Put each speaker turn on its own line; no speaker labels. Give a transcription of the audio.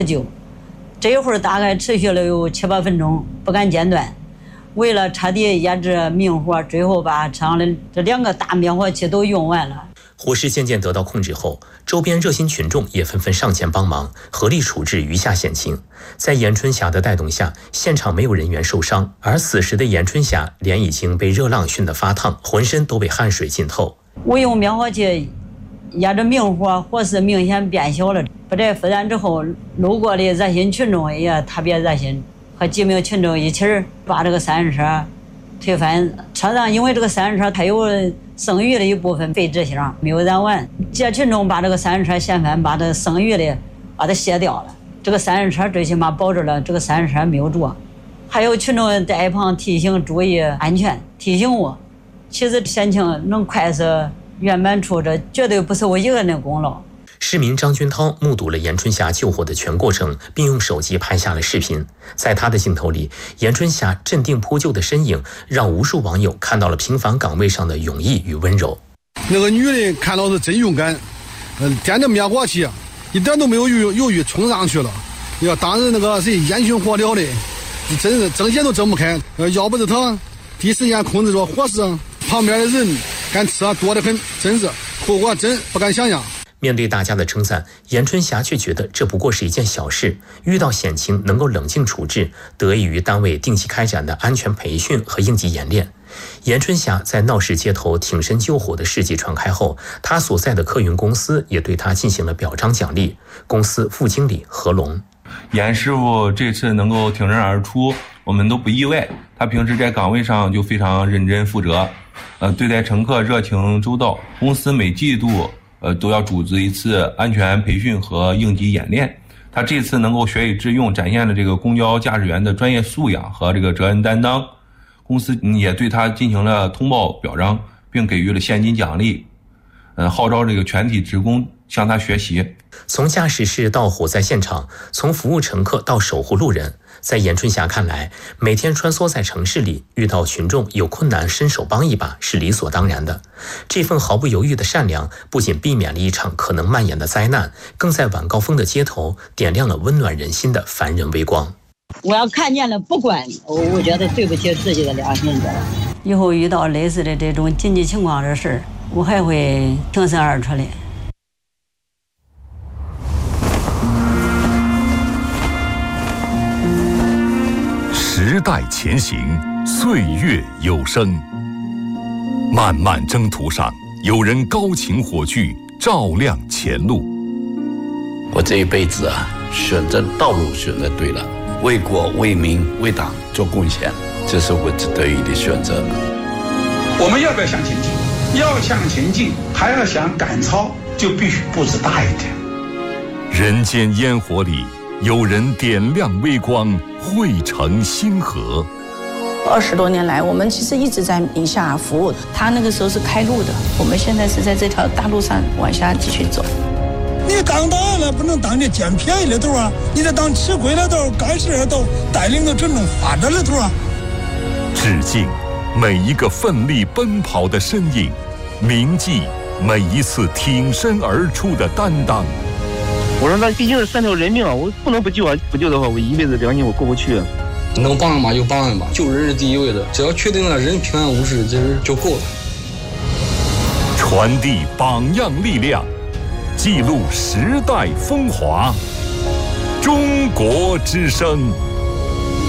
救。这一会儿大概持续了有7、8分钟，不敢间断。为了彻底压制明火，最后把车上的这2个大灭火器都用完了。
火势渐渐得到控制后，周边热心群众也纷纷上前帮忙，合力处置余下险情。在严春霞的带动下，现场没有人员受伤，而此时的严春霞脸已经被热浪熏得发烫，浑身都被汗水浸透。
我用灭火器压着明火，火势明显变小了。不这复燃之后，路过的热心群众也特别热心，和几名群众一起把这个三轮车推翻。车上因为这个三轮车它有剩余的一部分废纸箱没有燃完，这群众把这个三轮车掀翻，把这剩余的把它卸掉了。这个三轮车最起码保证了这个三轮车没有着。还有群众在一旁提醒注意安全，提醒我。其实险情能快速圆满处，这绝对不是我一个人的功劳。
市民张军涛目睹了严春霞救火的全过程，并用手机拍下了视频。在他的镜头里，严春霞镇定扑救的身影，让无数网友看到了平凡岗位上的勇毅与温柔。
那个女人看到是真勇敢，掂着灭火器，一点都没有犹豫，冲上去了。要当时那个谁烟熏火燎的，真是睁眼都睁不开。要不是他第一时间控制着火势，旁边的人跟车多得很，真是后果真不敢想象。
面对大家的称赞，严春霞却觉得这不过是一件小事。遇到险情能够冷静处置，得益于单位定期开展的安全培训和应急演练。严春霞在闹市街头挺身救火的事迹传开后，她所在的客运公司也对她进行了表彰奖励。公司副经理何龙：
严师傅这次能够挺身而出，我们都不意外。他平时在岗位上就非常认真负责，对待乘客热情周到。公司每季度都要组织一次安全培训和应急演练。他这次能够学以致用，展现了这个公交驾驶员的专业素养和这个责任担当。公司也对他进行了通报表彰，并给予了现金奖励，号召这个全体职工向他学习。
从驾驶室到火灾现场，从服务乘客到守护路人，在严春霞看来，每天穿梭在城市里，遇到群众有困难伸手帮一把是理所当然的。这份毫不犹豫的善良，不仅避免了一场可能蔓延的灾难，更在晚高峰的街头点亮了温暖人心的凡人微光。
我要看见了不管，我觉得对不起自己的良心。以后遇到类似的这种紧急情况的事儿，我还会挺身而出的。
时代前行，岁月有声。漫漫征途上，有人高擎火炬，照亮前路。
我这一辈子选择道路选择对了，为国为民为党做贡献，这是我得意的选择。
我们要不要向前进？要向前进，还要想赶超，就必须步子大一点。
人间烟火里，有人点亮微光，汇成星河。
20多年来，我们其实一直在宁夏服务。他那个时候是开路的，我们现在是在这条大路上往下继续走。
你当大了不能当这捡便宜的头啊，你得当吃亏的头，干事的头，带领着群众发展的头啊。
致敬每一个奋力奔跑的身影，铭记每一次挺身而出的担当。
我说那毕竟是3条人命啊，我不能不救啊！不救的话，我一辈子良心我过不去。
能帮一把就帮一把，救人是第一位的，只要确定了人平安无事，其实就够了。
传递榜样力量，记录时代风华。中国之声。